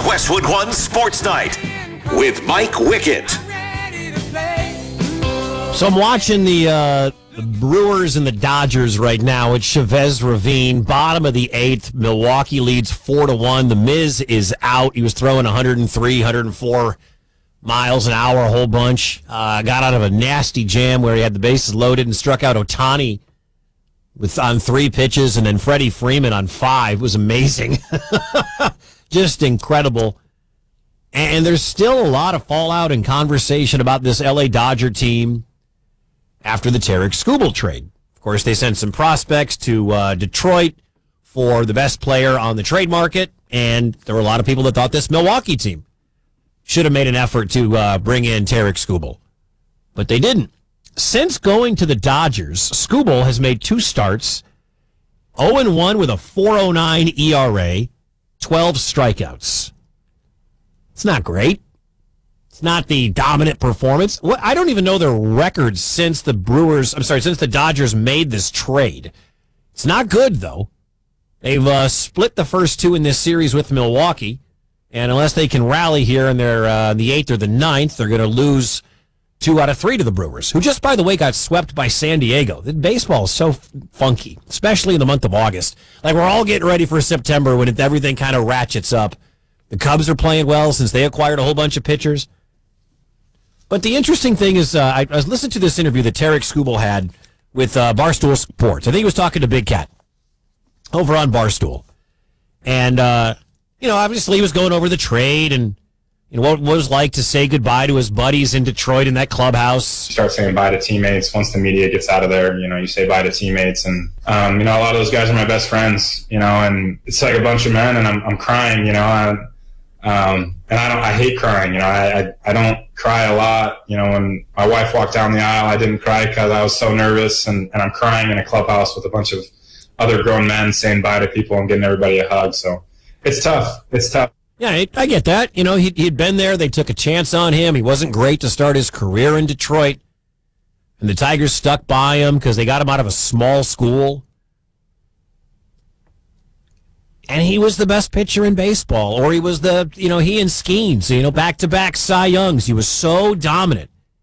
Westwood One Sports Night with Mike Wickett. So I'm watching the Brewers and the Dodgers right now at Chavez Ravine, bottom of the eighth. Milwaukee leads 4-1. The Miz is out. He was throwing 103, 104 miles an hour, a whole bunch. Got out of a nasty jam where he had the bases loaded and struck out Ohtani on 3 pitches, and then Freddie Freeman on 5. It was amazing. Just incredible. And there's still a lot of fallout and conversation about this L.A. Dodger team after the Tarik Skubal trade. Of course, they sent some prospects to Detroit for the best player on the trade market, and there were a lot of people that thought this Milwaukee team should have made an effort to bring in Tarik Skubal. But they didn't. Since going to the Dodgers, Skubal has made 2 starts, 0-1 with a 4.09 ERA, 12 strikeouts. It's not great. It's not the dominant performance. I don't even know their records since the Dodgers made this trade. It's not good, though. They've split the first 2 in this series with Milwaukee, and unless they can rally here in their the 8th or the 9th, they're going to lose 2 out of 3 to the Brewers, who just, by the way, got swept by San Diego. Baseball is so funky, especially in the month of August. Like, we're all getting ready for September when everything kind of ratchets up. The Cubs are playing well since they acquired a whole bunch of pitchers. But the interesting thing is, I was listening to this interview that Tarik Skubal had with Barstool Sports. I think he was talking to Big Cat over on Barstool. And, obviously he was going over the trade and what it was like to say goodbye to his buddies in Detroit in that clubhouse. You start saying bye to teammates once the media gets out of there. You say bye to teammates. And, a lot of those guys are my best friends, and it's like a bunch of men, and I'm crying, and I hate crying. I don't cry a lot. When my wife walked down the aisle, I didn't cry because I was so nervous, and I'm crying in a clubhouse with a bunch of other grown men saying bye to people and getting everybody a hug. So it's tough. It's tough. Yeah, I get that. He'd been there. They took a chance on him. He wasn't great to start his career in Detroit. And the Tigers stuck by him because they got him out of a small school. And he was the best pitcher in baseball. Or he was he and Skeens, back-to-back Cy Youngs. He was so dominant.